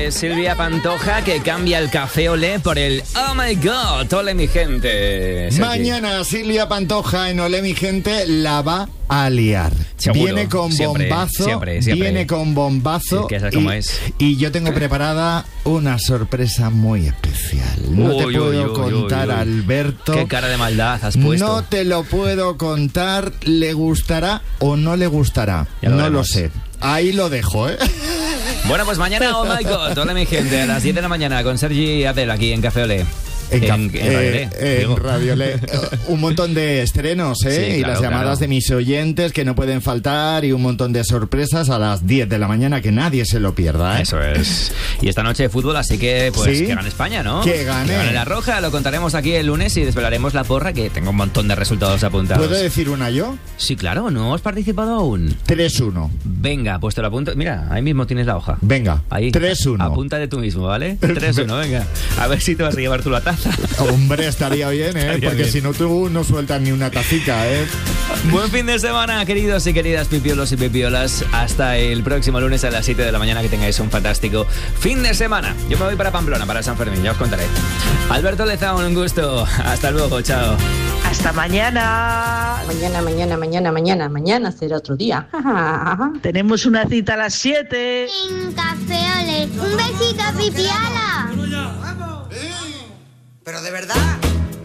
de Silvia Pantoja, que cambia el café olé por el Oh My God. Ole mi gente. Mañana Silvia Pantoja en Olé mi gente la va a liar. Seguro, viene con bombazo, siempre. viene con bombazo. Sí, que sabes cómo es. Y yo tengo preparada una sorpresa muy especial. No te puedo contar, Alberto. Qué cara de maldad has puesto. No te lo puedo contar. ¿Le gustará o no le gustará? No lo sé. Ahí lo dejo, ¿eh? Bueno, pues mañana, oh my God, hola mi gente, a las 10 de la mañana con Sergi y Adel aquí en Café Olé. En Radio Olé. Un montón de estrenos, ¿eh? Sí, y las llamadas de mis oyentes que no pueden faltar y un montón de sorpresas a las 10 de la mañana, que nadie se lo pierda, ¿eh? Eso es. Y esta noche de fútbol, así que pues ¿Sí? que gane España, ¿no? Que gane la Roja, lo contaremos aquí el lunes y desvelaremos la porra, que tengo un montón de resultados apuntados. ¿Puedo decir una yo? Sí, claro, ¿no has participado aún? 3-1. Venga, pues te lo apunto. Mira, ahí mismo tienes la hoja. Venga, Ahí. 3-1. Apúntate tú mismo, ¿vale? 3-1, venga. A ver si te vas a llevar tú la taza. Hombre, estaría bien, ¿eh? Estaría Porque bien. si no, tú no sueltas ni una tacita, ¿eh? Buen fin de semana, queridos y queridas pipiolos y pipiolas. Hasta el próximo lunes a las 7 de la mañana, que tengáis un fantástico fin de semana. Yo me voy para Pamplona, para San Fermín, ya os contaré. Alberto Lezaun, un gusto. Hasta luego, chao. Hasta mañana. Mañana será otro día. Tenemos una cita a las 7. En Café Olé. Un besito, Pipiala. Pero de verdad.